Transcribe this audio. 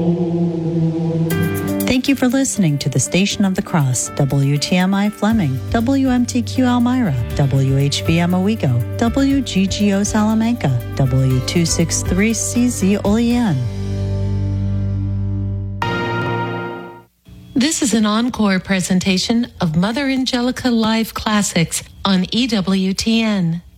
Thank you for listening to the Station of the Cross, WTMI Fleming, WMTQ Elmira, WHBM Owego, WGGO Salamanca, W263CZ Olean. This is an encore presentation of Mother Angelica Live Classics on EWTN.